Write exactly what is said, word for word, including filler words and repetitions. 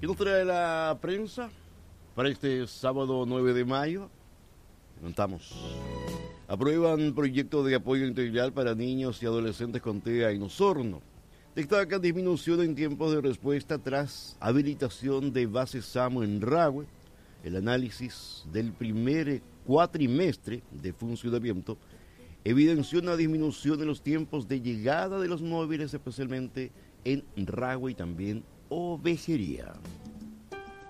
¿Qué nos trae la prensa para este sábado nueve de mayo? Contamos. Aprueban proyecto de apoyo integral para niños y adolescentes con T E A en Osorno. Destaca disminución en tiempos de respuesta tras habilitación de base SAMU en Rahue. El análisis del primer cuatrimestre de funcionamiento evidenció una disminución en los tiempos de llegada de los móviles, especialmente en Rahue y también Ovejería.